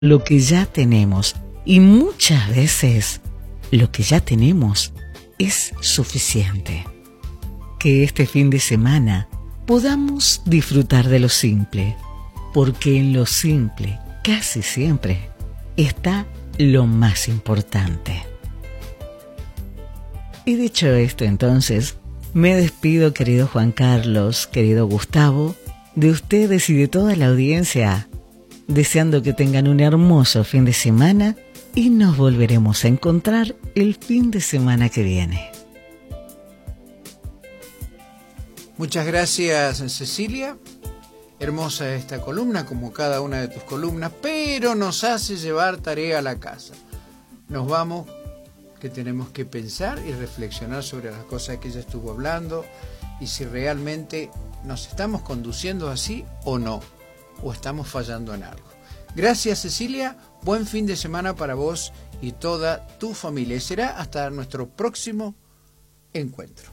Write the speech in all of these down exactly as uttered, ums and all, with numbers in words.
lo que ya tenemos, y muchas veces lo que ya tenemos es suficiente. Que este fin de semana podamos disfrutar de lo simple, porque en lo simple, casi siempre, está lo más importante. Y dicho esto, entonces, me despido, querido Juan Carlos, querido Gustavo, de ustedes y de toda la audiencia, deseando que tengan un hermoso fin de semana y nos volveremos a encontrar el fin de semana que viene. Muchas gracias, Cecilia. Hermosa esta columna, como cada una de tus columnas, pero nos hace llevar tarea a la casa. Nos vamos, que tenemos que pensar y reflexionar sobre las cosas que ella estuvo hablando y si realmente nos estamos conduciendo así o no, o estamos fallando en algo. Gracias, Cecilia. Buen fin de semana para vos y toda tu familia. Y será hasta nuestro próximo encuentro.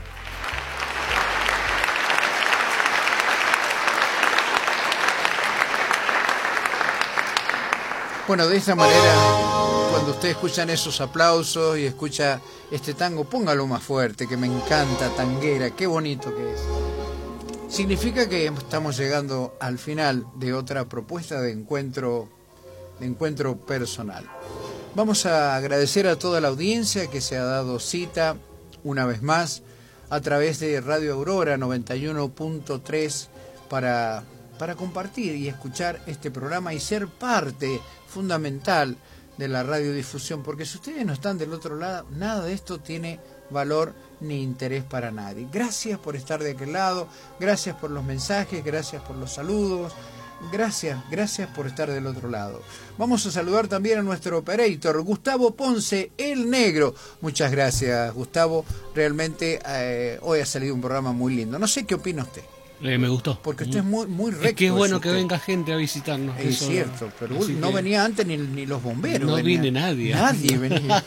Bueno, de esta manera, cuando ustedes escuchan esos aplausos y escucha este tango, póngalo más fuerte, que me encanta, tanguera, qué bonito que es. Significa que estamos llegando al final de otra propuesta de encuentro, de encuentro personal. Vamos a agradecer a toda la audiencia que se ha dado cita una vez más a través de Radio Aurora noventa y uno punto tres para, para compartir y escuchar este programa y ser parte fundamental de la radiodifusión, porque si ustedes no están del otro lado, nada de esto tiene valor ni interés para nadie. Gracias por estar de aquel lado, gracias por los mensajes, gracias por los saludos, gracias, gracias por estar del otro lado. Vamos a saludar también a nuestro operator, Gustavo Ponce, el Negro. Muchas gracias, Gustavo. Realmente eh, hoy ha salido un programa muy lindo. No sé qué opina usted. Eh, me gustó. Porque usted es muy, muy recto. Es que es bueno es que venga gente a visitarnos. Es eso, cierto, pero no que... venía antes ni, ni los bomberos. No venía. viene nadie. Nadie venía.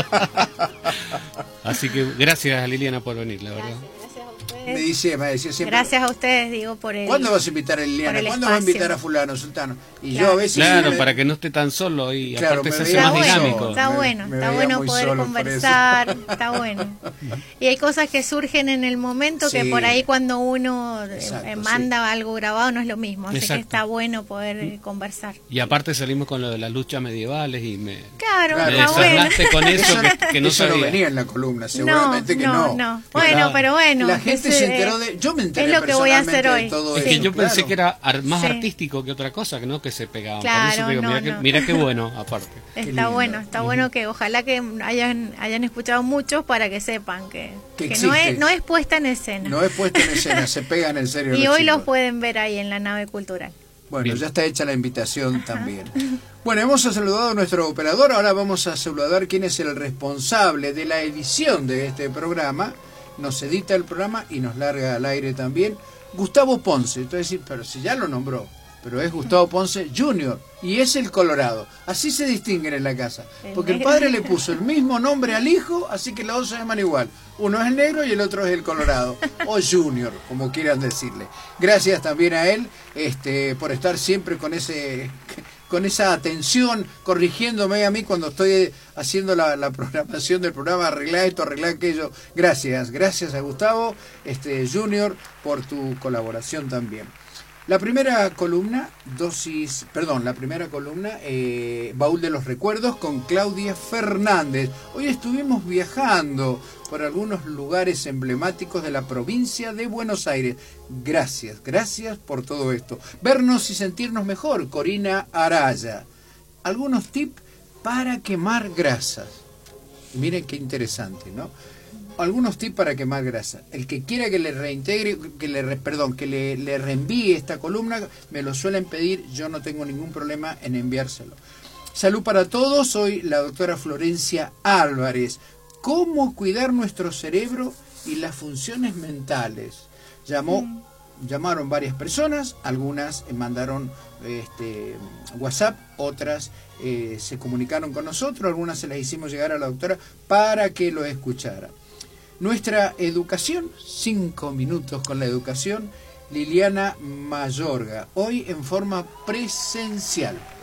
Así que gracias a Liliana por venir, la verdad. Gracias, gracias a ustedes. Me dice, me decía siempre. Gracias a ustedes, digo, por el... ¿Cuándo vas a invitar a Liliana? ¿Cuándo vas a invitar a fulano, sultano? Y claro. yo a veces... Claro, me... para que no esté tan solo y claro, aparte se hace está más bueno, dinámico. Está Me, bueno, me está bueno poder conversar, está bueno. Y hay cosas que surgen en el momento sí. que por ahí cuando uno Exacto, eh, manda sí. algo grabado no es lo mismo, así Exacto. que está bueno poder eh, conversar. Y aparte salimos con lo de las luchas medievales y me, claro, me está bueno. con eso que, que no eso sabía. no venía en la columna, seguramente no, que no. no. no. Bueno, pero bueno. La gente ese, se enteró de... Yo me enteré es lo que voy a hacer hoy. de todo es eso. que yo claro. pensé que era ar más sí. artístico que otra cosa, que no que se pegaban. Claro, Por eso digo, no, mira, no. que, mira qué bueno, aparte. Está bueno, está uh-huh. bueno que ojalá que hayan hayan escuchado muchos para que sepan que, que, que no es no es puesta en escena. No es puesta en escena, se pegan en serio. Y los hoy chicos. los pueden ver ahí en la nave cultural. Bueno, Bien. ya está hecha la invitación Ajá. también. Bueno, hemos saludado a nuestro operador, ahora vamos a saludar quién es el responsable de la edición de este programa. Nos edita el programa y nos larga al aire también. Gustavo Ponce, entonces, pero si ya lo nombró, pero es Gustavo Ponce junior y es el Colorado. Así se distinguen en la casa, porque el padre le puso el mismo nombre al hijo, así que los dos se llaman igual. Uno es el negro y el otro es el Colorado, o Junior, como quieran decirle. Gracias también a él este, por estar siempre con ese... con esa atención, corrigiéndome a mí cuando estoy haciendo la, la programación del programa, arreglar esto, arreglar aquello. Gracias, gracias a Gustavo este Junior por tu colaboración también. La primera columna, dosis, perdón, la primera columna, eh, Baúl de los Recuerdos con Claudia Fernández. Hoy estuvimos viajando por algunos lugares emblemáticos de la provincia de Buenos Aires. Gracias, gracias por todo esto. Vernos y sentirnos mejor, Corina Araya. Algunos tips para quemar grasas. Miren qué interesante, ¿no? Algunos tips para quemar grasa. El que quiera que le reintegre, que le perdón, que le, le reenvíe esta columna, me lo suelen pedir, yo no tengo ningún problema en enviárselo. Salud para todos, soy la doctora Florencia Álvarez. ¿Cómo cuidar nuestro cerebro y las funciones mentales? Llamó, mm. llamaron varias personas, algunas mandaron este, WhatsApp, otras eh, se comunicaron con nosotros, algunas se las hicimos llegar a la doctora para que lo escuchara. Nuestra educación, cinco minutos con la educación, Liliana Mayorga, hoy en forma presencial.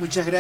Muchas gracias.